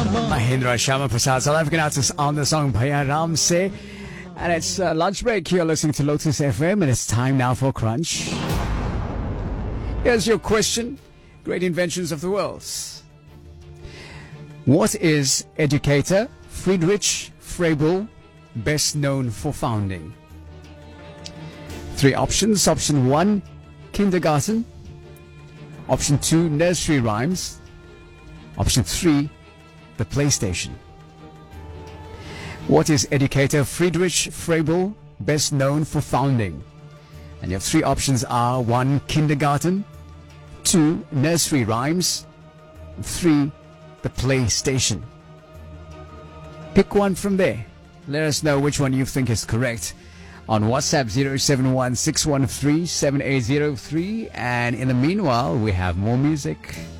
Mahindra Shyama Prasad, South African artist on the song Bhaiya Ram Se. And it's lunch break. You're listening to Lotus FM, and it's time now for Crunch. Here's your question. Great inventions of the world. What is educator Friedrich Froebel best known for founding? Three options. Option 1, kindergarten. Option 2, nursery rhymes. Option 3, the PlayStation. What is educator Friedrich Froebel best known for founding? And your three options are 1, kindergarten. 2, nursery rhymes. 3, the PlayStation. Pick one from there. Let us know which one you think is correct on WhatsApp 071 613 7803. And in the meanwhile, we have more music.